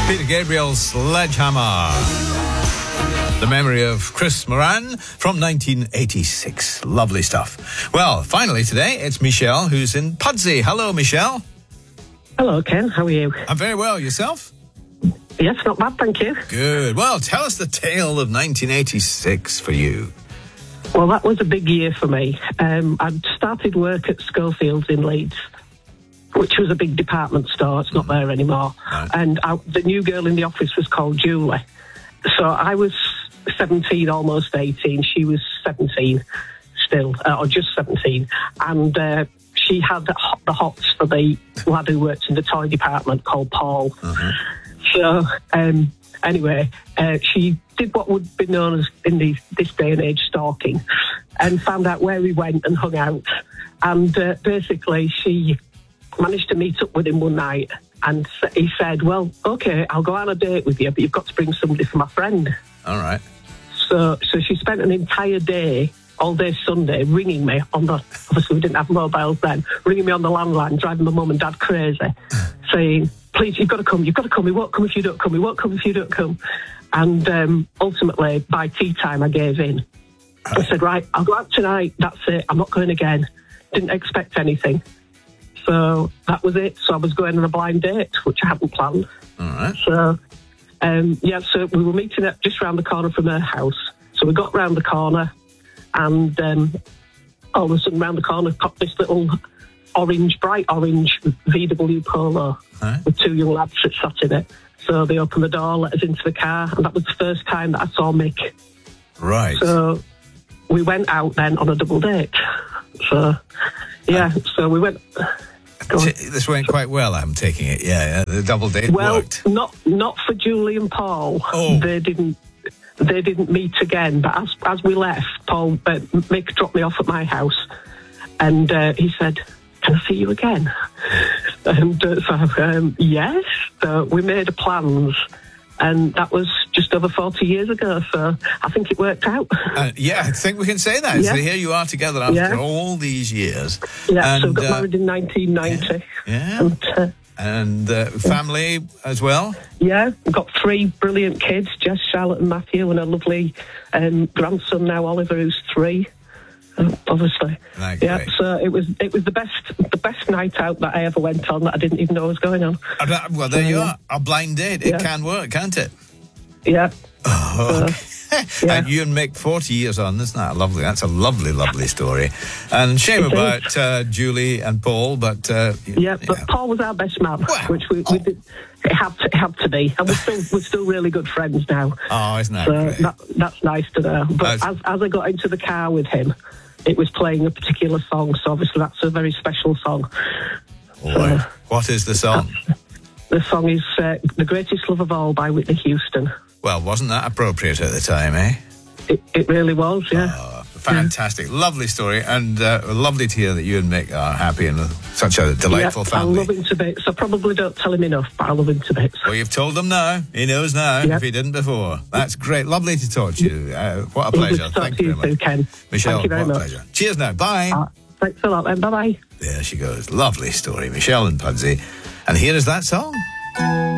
Peter Gabriel's Sledgehammer. The memory of Chris Moran from 1986. Lovely stuff. Well, finally today, it's Michelle who's in Pudsey. Hello, Michelle. Hello, Ken. How are you? I'm very well. Yourself? Yes, not bad, thank you. Good. Well, tell us the tale of 1986 for you. Well, that was a big year for me. I'd started work at Schofields in Leeds, which was a big department store. It's not there anymore. Right. And the new girl in the office was called Julie. So I was 17, almost 18. She was 17 still, or just 17. And she had the hots for the lad who worked in the toy department called Paul. Uh-huh. So, anyway, she did what would be known as, in this day and age, stalking, and found out where he went and hung out. And basically, she managed to meet up with him one night, and he said, well, OK, I'll go on a date with you, but you've got to bring somebody for my friend. All right. So she spent an entire day, all day Sunday, ringing me on the, obviously we didn't have mobiles then, ringing me on the landline, driving my mum and dad crazy, saying, please, you've got to come, he won't come if you don't come, he won't come if you don't come. And ultimately, by tea time, I gave in. I said, right, I'll go out tonight, that's it, I'm not going again. Didn't expect anything. So that was it. So I was going on a blind date, which I hadn't planned. All right. So, so we were meeting up just round the corner from her house. So we got round the corner, and all of a sudden round the corner popped this little bright orange VW Polo with two young lads that sat in it. So they opened the door, let us into the car, and that was the first time that I saw Mick. Right. So we went out then on a double date. So, so we went... This went quite well, I'm taking it. Yeah, the double date worked. Well, not for Julie and Paul. Oh. They didn't meet again. But as we left, Mick dropped me off at my house, and he said, "Can I see you again?" And yes. So we made plans, and that was just over 40 years ago. So I think it worked out. Yeah, I think we can say that. Yeah. So here you are together after all these years. Yeah, and, so got married in 1990. Yeah. And family as well? Yeah, we've got 3 brilliant kids, Jess, Charlotte and Matthew, and a lovely grandson now, Oliver, who's 3, obviously. Yeah, so it was the best night out that I ever went on that I didn't even know was going on. Well, there you are. A blind date. It can work, can't it? Yeah. Oh, okay. Yeah. And you and Mick 40 years on, isn't that lovely? That's a lovely, lovely story. And shame about Julie and Paul, but... but Paul was our best man, which we did. It had to be. And we're still really good friends now. Oh, isn't that great? That's nice to know. But as I got into the car with him, it was playing a particular song, so obviously that's a very special song. So, what is the song? The song is The Greatest Love of All by Whitney Houston. Well, wasn't that appropriate at the time, eh? It really was, yeah. Oh, fantastic. Yeah. Lovely story, and lovely to hear that you and Mick are happy and such a delightful family. I love him to bits. I probably don't tell him enough, but I love him to bits. Well, you've told him now. He knows now, if he didn't before. That's great. Lovely to talk to you. What a pleasure. Thank you very much. Ken. Michelle, Thank you very what a much. pleasure. Cheers now. Bye. Thanks a lot, then. Bye-bye. There she goes. Lovely story. Michelle and Pudsey. And here is that song.